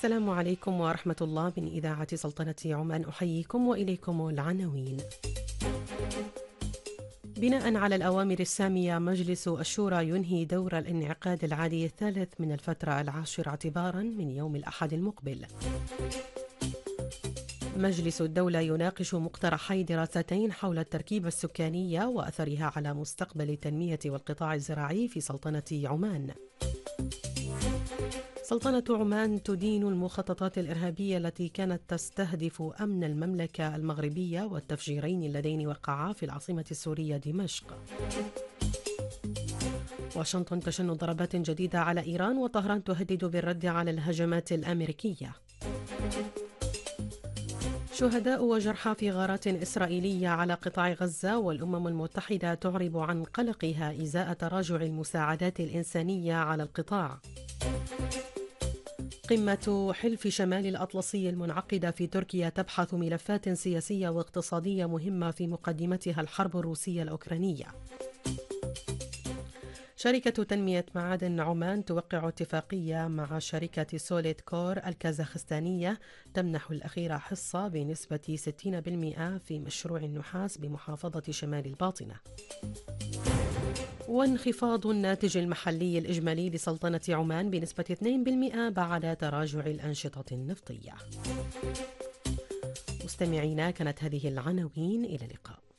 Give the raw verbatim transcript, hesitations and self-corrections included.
السلام عليكم ورحمة الله من إذاعة سلطنة عمان، أحييكم وإليكم العناوين. بناء على الأوامر السامية، مجلس الشورى ينهي دور الانعقاد العادي الثالث من الفترة العاشرة اعتبارا من يوم الأحد المقبل. مجلس الدولة يناقش مقترحي دراستين حول التركيبة السكانية وأثرها على مستقبل التنمية والقطاع الزراعي في سلطنة عمان. سلطنة عمان تدين المخططات الإرهابية التي كانت تستهدف أمن المملكة المغربية والتفجيرين اللذين وقعا في العاصمة السورية دمشق. واشنطن تشن ضربات جديدة على إيران، وطهران تهدد بالرد على الهجمات الأمريكية. شهداء وجرحى في غارات إسرائيلية على قطاع غزة، والأمم المتحدة تعرب عن قلقها إزاء تراجع المساعدات الإنسانية على القطاع. قمة حلف شمال الأطلسي المنعقدة في تركيا تبحث ملفات سياسية واقتصادية مهمة في مقدمتها الحرب الروسية الأوكرانية. شركة تنمية معادن عمان توقع اتفاقية مع شركة سوليد كور الكازاخستانية تمنح الأخيرة حصة بنسبة ستين بالمئة في مشروع النحاس بمحافظة شمال الباطنة. وانخفاض الناتج المحلي الإجمالي لسلطنة عمان بنسبة اثنين بالمئة بعد تراجع الأنشطة النفطية. مستمعينا، كانت هذه العناوين، إلى اللقاء.